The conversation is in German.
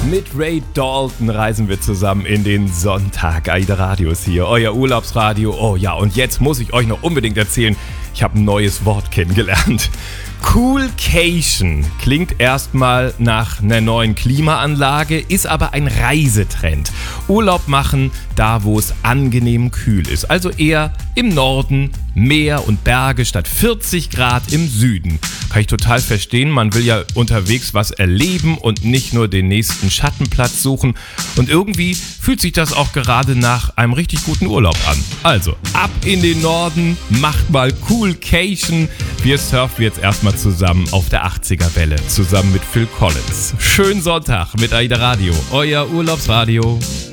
Mit Ray Dalton reisen wir zusammen in den Sonntag. AIDA Radio ist hier, euer Urlaubsradio. Oh ja, und jetzt muss ich euch noch unbedingt erzählen, ich habe ein neues Wort kennengelernt. Coolcation klingt erstmal nach einer neuen Klimaanlage, ist aber ein Reisetrend. Urlaub machen, da wo es angenehm kühl ist. Also eher im Norden, Meer und Berge statt 40 Grad im Süden. Kann ich total verstehen, man will ja unterwegs was erleben und nicht nur den nächsten Schattenplatz suchen. Und irgendwie fühlt sich das auch gerade nach einem richtig guten Urlaub an. Also, ab in den Norden, macht mal Coolcation. Wir surfen jetzt erstmal zusammen auf der 80er Welle, zusammen mit Phil Collins. Schönen Sonntag mit AIDA Radio, euer Urlaubsradio.